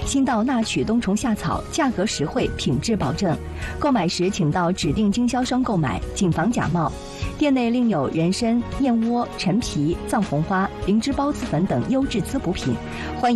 新稻纳曲冬虫夏草，价格实惠，品质保证。购买时请到指定经销商购买，谨防假冒。店内另有人参、燕窝、陈皮、藏红花、灵芝孢子粉等优质滋补品，欢迎。